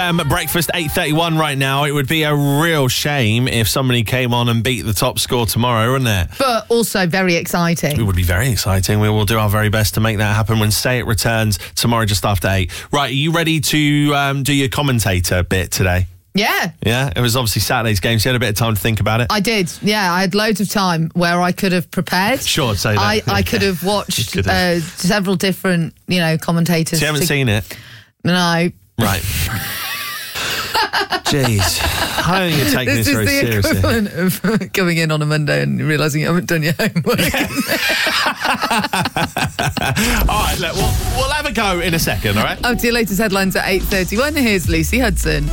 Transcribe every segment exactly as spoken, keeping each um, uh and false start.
Um, breakfast eight thirty-one right now. It would be a real shame if somebody came on and beat the top score tomorrow, wouldn't it? But also very exciting. It would be very exciting. We will do our very best to make that happen when Say It returns tomorrow just after eight. Right, are you ready to um, do your commentator bit today? Yeah. Yeah, it was obviously Saturday's game, so you had a bit of time to think about it. I did, yeah. I had loads of time where I could have prepared. Sure, say that. I, I could have watched could have. Uh, several different, you know, commentators. So you haven't to... seen it? No. Right. Jeez. I don't think you're taking this, this very seriously. seriously. This is the equivalent of coming in on a Monday and realising you haven't done your homework. All right, look, we'll, we'll have a go in a second, all right? Up to your latest headlines at eight thirty-one. Here's Lucy Hudson.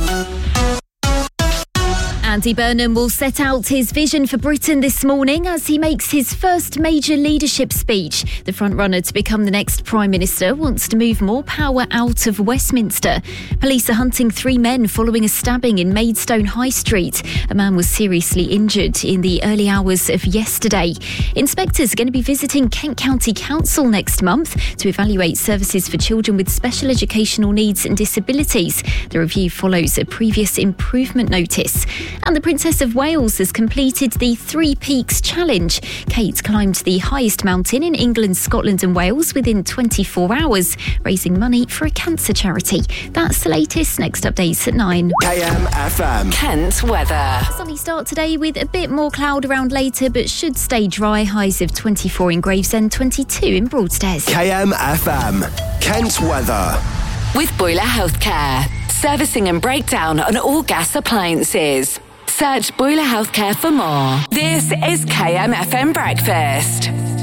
Andy Burnham will set out his vision for Britain this morning as he makes his first major leadership speech. The frontrunner to become the next Prime Minister wants to move more power out of Westminster. Police are hunting three men following a stabbing in Maidstone High Street. A man was seriously injured in the early hours of yesterday. Inspectors are going to be visiting Kent County Council next month to evaluate services for children with special educational needs and disabilities. The review follows a previous improvement notice. And the Princess of Wales has completed the Three Peaks Challenge. Kate climbed the highest mountain in England, Scotland and Wales within twenty-four hours, raising money for a cancer charity. That's the latest. Next updates at nine. K M F M. Kent weather. Sunny start today with a bit more cloud around later, but should stay dry. Highs of twenty-four in Gravesend, twenty-two in Broadstairs. K M F M. Kent weather. With Boiler Healthcare. Servicing and breakdown on all gas appliances. Search Boiler Healthcare for more. This is K M F M Breakfast.